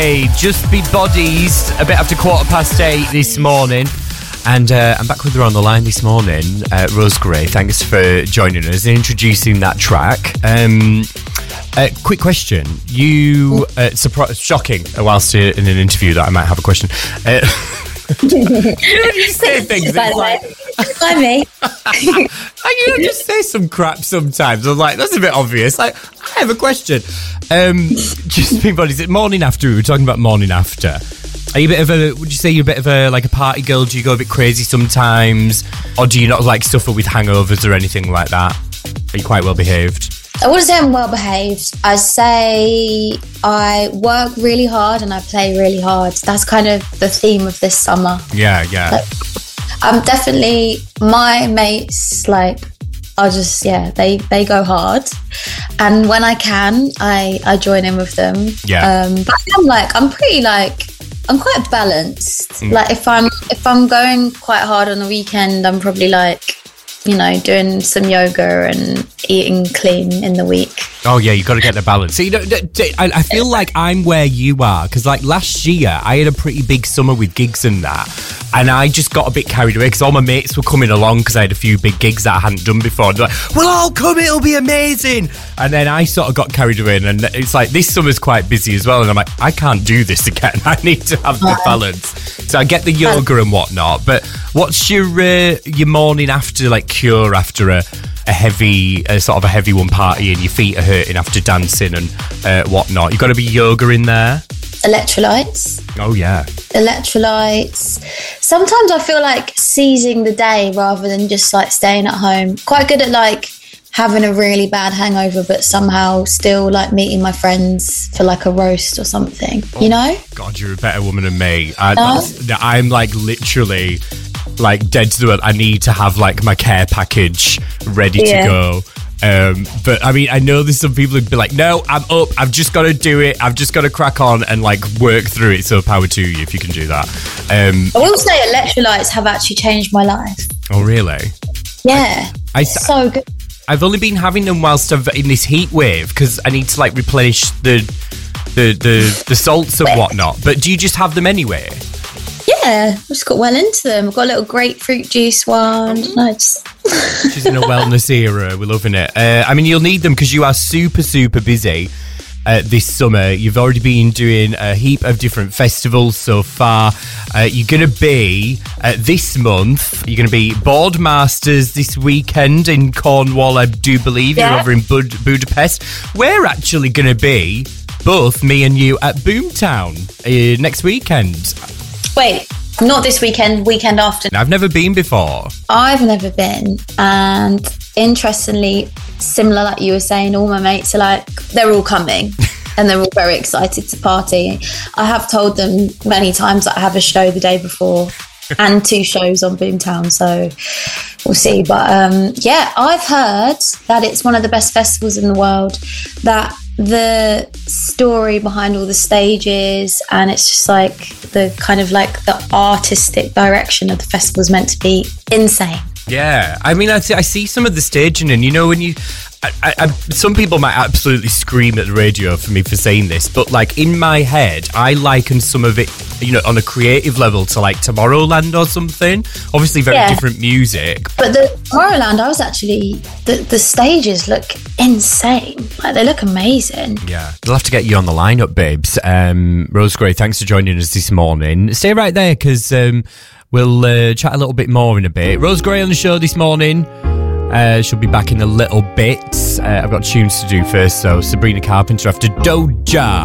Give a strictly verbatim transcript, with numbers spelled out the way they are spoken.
Hey, just be bodies a bit after quarter past eight this morning. And uh, I'm back with her on the line this morning, uh, Rose Gray. Thanks for joining us and introducing that track. Um, uh, quick question. You, uh, surpri- shocking, uh, whilst in an interview that I might have a question. Uh, you know, you say things, it's like... By me. You know, just say some crap sometimes. I'm like, that's a bit obvious. Like, I have a question. Um, just being funny, is it morning after? We were talking about morning after. Are you a bit of a, would you say you're a bit of a, like a party girl? Do you go a bit crazy sometimes? Or do you not like suffer with hangovers or anything like that? Are you quite well behaved? I wouldn't say I'm well behaved. I say I work really hard and I play really hard. That's kind of the theme of this summer. Yeah, yeah. Like, I'm definitely, my mates, like, are just, yeah, they, they go hard. And when I can, I, I join in with them. Yeah. Um, but I'm like, I'm pretty like, I'm quite balanced. Mm. Like if I'm if I'm going quite hard on the weekend, I'm probably like, you know, doing some yoga and eating clean in the week. Oh yeah, you got to get the balance. So, you know, I, I feel like I'm where you are because like last year I had a pretty big summer with gigs and that, and I just got a bit carried away because all my mates were coming along because I had a few big gigs that I hadn't done before. And they're like, "Well, I'll come, it'll be amazing." And then I sort of got carried away, and it's like this summer's quite busy as well. And I'm like, I can't do this again. I need to have the balance. So I get the yoga and whatnot, but what's your uh, your morning after like cure after a, a heavy a sort of a heavy one party and your feet are hurting after dancing and uh, whatnot? You got to be yoga in there. Electrolytes. Oh yeah. Electrolytes. Sometimes I feel like seizing the day rather than just like staying at home. Quite good at like having a really bad hangover, but somehow still like meeting my friends for like a roast or something. You know? God, you're a better woman than me. I, that's, I'm like literally like dead to the world. I need to have like my care package ready yeah. to go. Um, but I mean, I know there's some people who'd be like, no, I'm up. I've just got to do it. I've just got to crack on and like work through it. So power to you if you can do that. Um, I will say electrolytes have actually changed my life. Oh, really? Yeah. I, I, so good. I've only been having them whilst I've in this heat wave because I need to like replenish the the the, the salts and whatnot. But do you just have them anyway? Yeah, I just got well into them. I've got a little grapefruit juice one. No, just... She's in a wellness era. We're loving it. Uh, I mean, you'll need them because you are super, super busy uh, this summer. You've already been doing a heap of different festivals so far. Uh, you're going to be, uh, this month, you're going to be Boardmasters this weekend in Cornwall, I do believe. Yeah. You're over in Bud- Budapest. We're actually going to be, both me and you, at Boomtown uh, next weekend. Wait, not this weekend, weekend after. I've never been before. I've never been. And interestingly, similar like you were saying, all my mates are like, they're all coming. And they're all very excited to party. I have told them many times that I have a show the day before and two shows on Boomtown. So we'll see. But um, yeah, I've heard that it's one of the best festivals in the world, that the story behind all the stages and it's just like the kind of like the artistic direction of the festival is meant to be insane. Yeah, I mean, I, th- I see some of the staging and, you know, when you... I, I, I, some people might absolutely scream at the radio for me for saying this, but like in my head, I liken some of it, you know, on a creative level to like Tomorrowland or something. Obviously, very yeah. different music. But the Tomorrowland, I was actually the the stages look insane. Like they look amazing. Yeah, we'll have to get you on the lineup, babes. Um, Rose Gray, thanks for joining us this morning. Stay right there because um, we'll uh, chat a little bit more in a bit. Rose Gray on the show this morning. Uh, she'll be back in a little bit. Uh, I've got tunes to do first, so Sabrina Carpenter after Doja.